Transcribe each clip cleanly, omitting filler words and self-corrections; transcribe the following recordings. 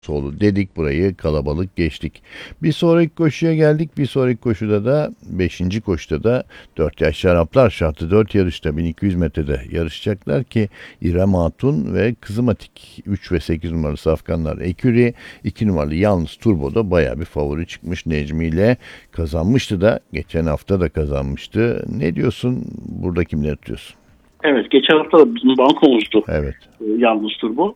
Solu dedik, burayı kalabalık geçtik. Bir sonraki koşuya geldik. Bir sonraki koşuda da beşinci koşuda da 4 yaş Araplar şartı 4 yarışta 1200 metrede yarışacaklar ki İrem Hatun ve Kızımatik 3 ve 8 numaralı safkanlar Eküri, 2 numaralı Yalnız Turbo'da bayağı bir favori çıkmış. Necmi ile kazanmıştı da, geçen hafta da kazanmıştı. Ne diyorsun? Burada kimleri tutuyorsun? Evet, geçen hafta da bizim bankomuzdu. Evet. Yalnız Turbo.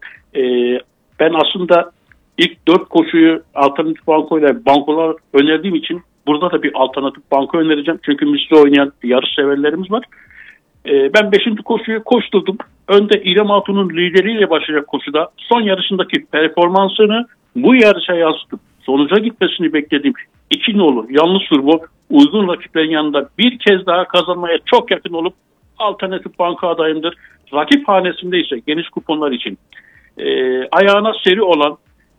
Ben aslında ilk 4 koşuyu alternatif bankolar önerdiğim için burada da bir alternatif banko önereceğim. Çünkü misli oynayan yarış severlerimiz var. Ben 5. koşuyu koşturdum. Önde İrem Hatun'un lideriyle başlayacak koşuda son yarışındaki performansını bu yarışa yansıtıp sonuca gitmesini beklediğim 2 nolu Yalnız Turbo uygun rakiplerin yanında bir kez daha kazanmaya çok yakın olup alternatif banka adayımdır. Rakip hanesinde ise geniş kuponlar için ayağına seri olan,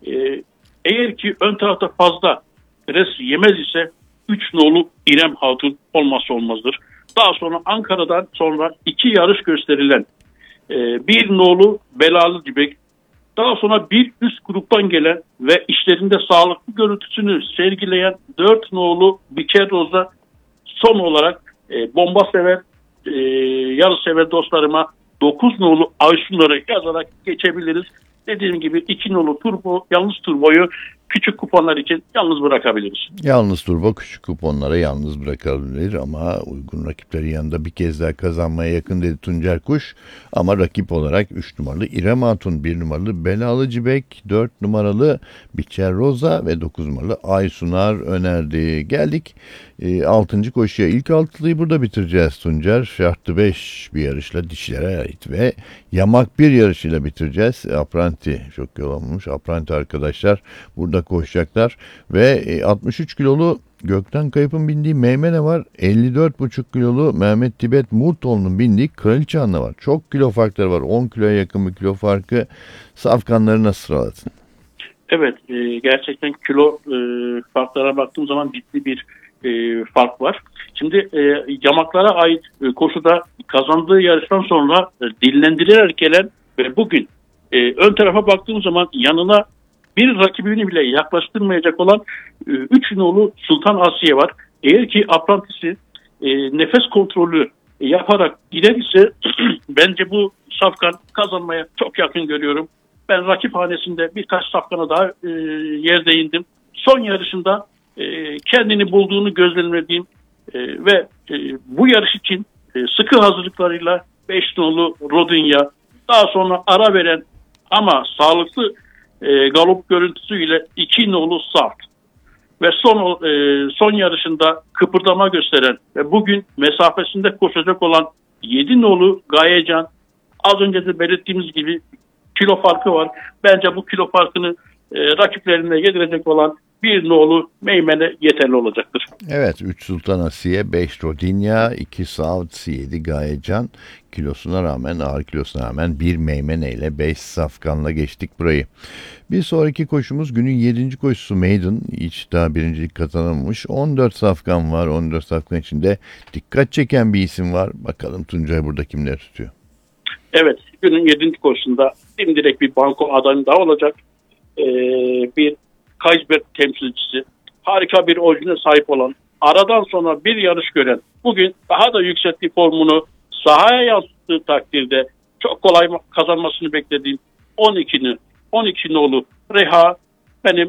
eğer ki ön tarafta fazla pres yemez ise 3 nolu İrem Hatun olmazsa olmazdır. Daha sonra Ankara'dan sonra 2 yarış gösterilen 1 nolu Belalı Dibek, daha sonra bir üst gruptan gelen ve işlerinde sağlıklı görüntüsünü sergileyen 4 nolu Biker Roza, son olarak bomba sever, yarış sever dostlarıma 9 nolu Aysunları yazarak geçebiliriz. Dediğim gibi 2 nolu Yalnız Turbo'yu küçük kuponlar için yalnız bırakabiliriz. Yalnız Turbo küçük kuponlara yalnız bırakılabilir ama uygun rakipleri yanında bir kez daha kazanmaya yakın dedi Tuncer Kuş. Ama rakip olarak 3 numaralı İrem Hatun, 1 numaralı Belalı Cibek, 4 numaralı Biçer Roza ve 9 numaralı Aysunar önerdi. Geldik 6. koşuya. İlk altılıyı burada bitireceğiz Tuncer. Şartlı 5 bir yarışla dişilere ait ve yamak bir yarışıyla bitireceğiz. Apranti çok yol almış. Apranti arkadaşlar burada koşacaklar ve 63 kilolu Gökten Kayıp'ın bindiği Meymene var. 54,5 kilolu Mehmet Tibet Murtoğlu'nun bindiği Kraliçe Anna var. Çok kilo farkları var. 10 kiloya yakın bir kilo farkı. Safkanları nasıl sıraladın? Evet, gerçekten kilo farklara baktığım zaman ciddi bir fark var. Şimdi yamaklara ait koşuda kazandığı yarıştan sonra dinlendirilerek gelen ve bugün ön tarafa baktığım zaman yanına bir rakibini bile yaklaştırmayacak olan 3 nolu Sultan Asiye var. Eğer ki Aprantisi nefes kontrolü yaparak giderse bence bu safkan kazanmaya çok yakın görüyorum. Ben rakip hanesinde birkaç safkana daha yer değindim. Son yarışında kendini bulduğunu gözlemlediğim ve bu yarış için sıkı hazırlıklarıyla 5 nolu Rodunya, daha sonra ara veren ama sağlıklı galop görüntüsüyle 2 nolu Sart ve son yarışında kıpırdama gösteren ve bugün mesafesinde koşacak olan 7 nolu Gayecan, az önce de belirttiğimiz gibi kilo farkı var. Bence bu kilo farkını rakiplerine yedirecek olan 1 nolu Meymene yeterli olacaktır. Evet, 3 Sultan Asiye, 5 Rodinya, 2 Saud, 7 Gayecan, kilosuna rağmen, ağır kilosuna rağmen 1 Meymene ile 5 Safkan'la geçtik burayı. Bir sonraki koşumuz günün 7. koşusu Maiden. Hiç daha birincilik kazanamamış. 14 Safkan var. 14 Safkan içinde dikkat çeken bir isim var. Bakalım Tuncay burada kimleri tutuyor? Evet, günün 7. koşusunda direkt bir banko adayı daha olacak. Bir Kaysberg temsilcisi, harika bir orijine sahip olan, aradan sonra bir yarış gören, bugün daha da yükselttiği formunu sahaya yansıttığı takdirde çok kolay kazanmasını beklediğim 12 nolu Reha benim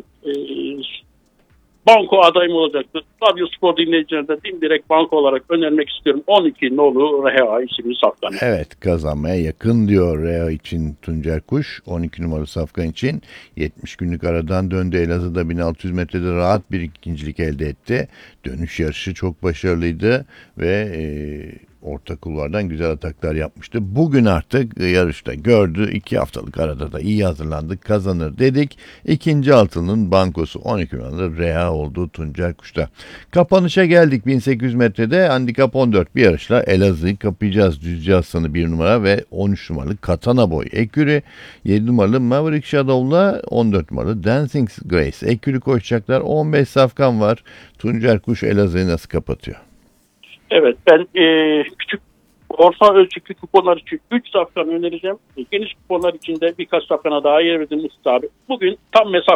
banko adayım olacaktır. Radyo Spor dinleyicilerine direkt banko olarak önermek istiyorum. 12 nolu Reha isimli safkan. Evet, kazanmaya yakın diyor Reha için Tuncer Kuş. 12 numaralı safkan için 70 günlük aradan döndü. Elazığ'da 1600 metrede rahat bir ikincilik elde etti. Dönüş yarışı çok başarılıydı ve orta kulvardan güzel ataklar yapmıştı. Bugün artık yarışta gördü. 2 haftalık arada da iyi hazırlandık, kazanır dedik. İkinci altının bankosu 12 numaralı Reha oldu Tuncer Kuş'ta. Kapanışa geldik. 1800 metrede handikap 14 bir yarışla Elazığ'ı kapayacağız. Düzce Aslanı 1 numara ve 13 numaralı Katana Boy Ekürü, 7 numaralı Maverick Shadow'la 14 numaralı Dancing Grace Ekürü koşacaklar. 15 safkan var. Tuncer Kuş Elazığ'ı nasıl kapatıyor? Evet, ben küçük Orta ölçekli kuponlar için 3 safkan önereceğim. Geniş kuponlar için de birkaç safkana daha yer verdim Mesut abi. Bugün tam mesafe